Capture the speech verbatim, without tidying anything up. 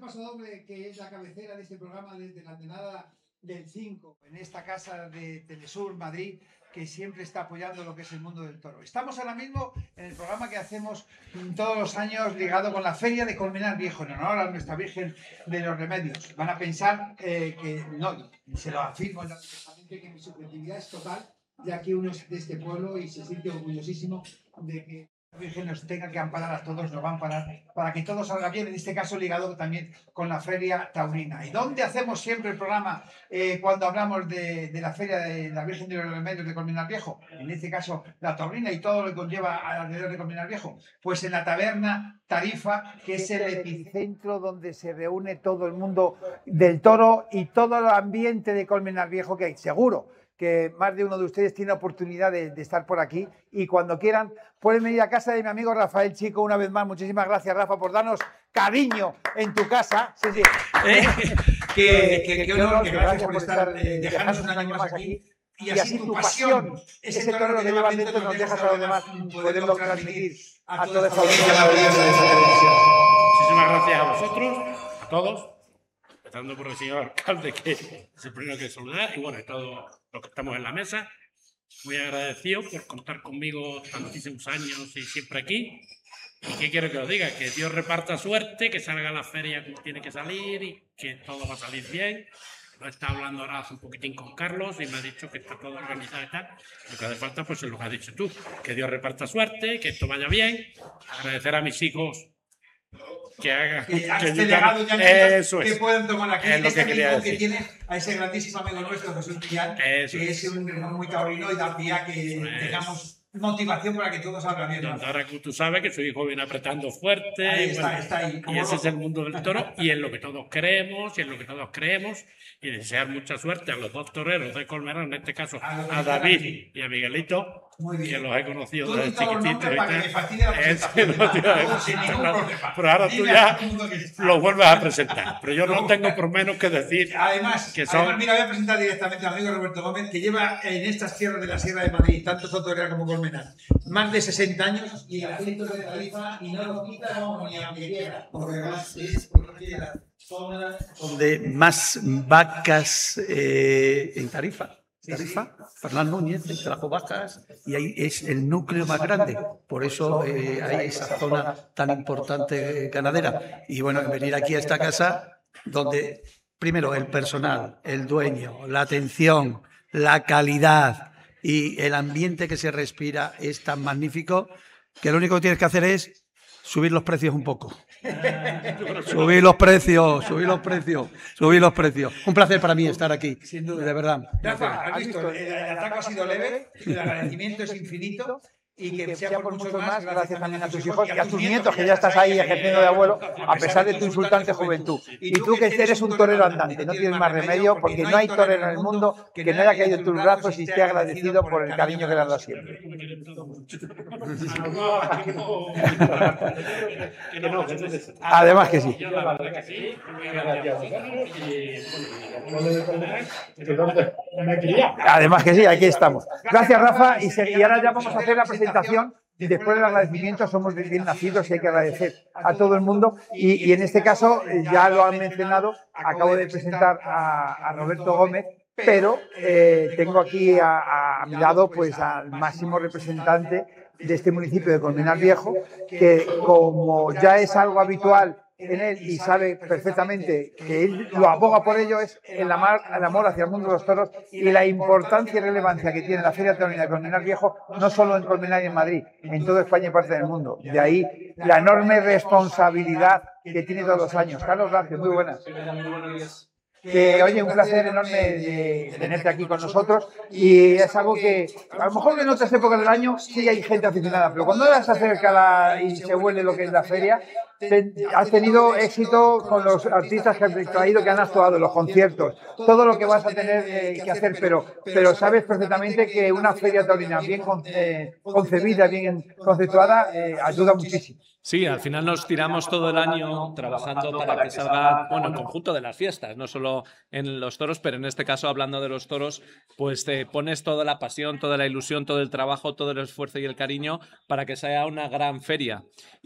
Paso Doble, que es la cabecera de este programa desde la antenada del cinco, en esta casa de Telesur Madrid, que siempre está apoyando lo que es el mundo del toro. Estamos ahora mismo en el programa que hacemos todos los años ligado con la Feria de Colmenar Viejo, en honor a nuestra Virgen de los Remedios. Van a pensar eh, que no, se lo afirmo exactamente, que mi subjetividad es total, ya que uno es de este pueblo y se siente orgullosísimo de que la Virgen nos tenga que amparar a todos, nos va a amparar para que todo salga bien, en este caso ligado también con la Feria Taurina. ¿Y dónde hacemos siempre el programa eh, cuando hablamos de, de la Feria de la Virgen de los Remedios de Colmenar Viejo? En este caso, la Taurina y todo lo que conlleva alrededor de Colmenar Viejo. Pues en la taberna Tarifa, que es el epicentro donde se reúne todo el mundo del toro y todo el ambiente de Colmenar Viejo, que hay seguro que más de uno de ustedes tiene oportunidad de, de estar por aquí, y cuando quieran pueden venir a casa de mi amigo Rafael Chico una vez más. Muchísimas gracias, Rafa, por darnos cariño en tu casa. Sí, sí. Eh, que, que, que honor, que gracias por estar, eh, dejarnos un año más aquí. Y así, y así tu pasión, ese toro que llevas dentro, nos dejas a los demás poderlo transmitir a toda esta audiencia maravillosa de esta televisión. Muchísimas gracias a vosotros, a todos, empezando por el señor alcalde, que es el primero que saludar, y bueno, a todos los que estamos en la mesa. Muy agradecido por contar conmigo tantísimos años y siempre aquí. ¿Y qué quiero que os diga? Que Dios reparta suerte, que salga la feria como tiene que salir y que todo va a salir bien. Lo he estado hablando ahora hace un poquitín con Carlos y me ha dicho que está todo organizado y tal. Lo que hace falta pues es lo que has dicho tú. Que Dios reparta suerte, que esto vaya bien. Agradecer a mis hijos que hagan que, que este legado ya eso que es, puedan tomar aquí es lo este que quería amigo decir. Que tiene a ese grandísimo amigo nuestro Jesús Millán, que es, es un hermano muy taurino, y da pie a que eso tengamos es. motivación para que todo salga bien. Entonces, ahora que tú sabes que su hijo viene apretando fuerte, ahí y, está, bueno, está ahí, y ese es el mundo del toro, y en lo que todos creemos, y en lo que todos creemos, y desear mucha suerte a los dos toreros de Colmenar, en este caso a, a David y a Miguelito, que los he conocido desde chiquititos y tal. Pero ahora tú ya los vuelves a presentar. Pero yo no tengo por menos que decir además, que son... Además, mira, voy a presentar directamente al amigo Roberto Gómez, que lleva en estas tierras de la Sierra de Madrid, tanto Sotorera como Colmenar, más de sesenta años, y el acento de Tarifa, y no lo quita no, ni aunque quiera, porque además es porque la zona donde más vacas eh, en Tarifa. Tarifa, Fernán Núñez trajo vacas y ahí es el núcleo más grande, por eso eh, hay esa zona tan importante ganadera. Y bueno, venir aquí a esta casa donde primero el personal, el dueño, la atención, la calidad y el ambiente que se respira es tan magnífico que lo único que tienes que hacer es subir los precios un poco. Subir los precios, subir los precios, subir los precios. Un placer para mí estar aquí, sin duda, de verdad. Rafa, has visto, el, el ataque ha sido leve, el agradecimiento es infinito. Y que, que sea por mucho más, gracias también a tus hijos y a tus nietos, que ya estás ahí ejerciendo de abuelo, a pesar de tu insultante juventud. Y tú que eres un torero andante, no tienes más remedio, porque no hay torero en el mundo que no haya caído en tus brazos y esté agradecido por el cariño que le has dado siempre. Además que sí. Además que sí, aquí estamos. Gracias, Rafa, y, se, y ahora ya vamos a hacer la presentación. Y después del agradecimiento, somos bien nacidos y hay que agradecer a todo el mundo. Y, y en este caso, ya lo han mencionado, acabo de presentar a, a Roberto Gómez, pero eh, tengo aquí a, a mi lado pues al máximo representante de este municipio de Colmenar Viejo, que como ya es algo habitual en él y sabe perfectamente que él lo aboga por ello, es el amor, el amor hacia el mundo de los toros y la importancia y relevancia que tiene la Feria Taurina de Colmenar Viejo, no solo en Colmenar y en Madrid, en toda España y parte del mundo. De ahí la enorme responsabilidad que tiene todos los años. Carlos Vázquez, muy buenas. Que, oye, un placer enorme de tenerte aquí con nosotros, y es algo que a lo mejor en otras épocas del año sí hay gente aficionada, pero cuando se acerca la, y se huele lo que es la feria, te, has tenido éxito con los artistas que has traído, que han actuado, los conciertos, todo lo que vas a tener eh, que hacer, pero, pero sabes perfectamente que una feria taurina bien eh, concebida, bien conceptuada, eh, ayuda muchísimo. Sí, al final nos tiramos todo el año trabajando para que salga, bueno, el conjunto de las fiestas, no solo en los toros, pero en este caso, hablando de los toros, pues te pones toda la pasión, toda la ilusión, todo el trabajo, todo el esfuerzo y el cariño para que sea una gran feria.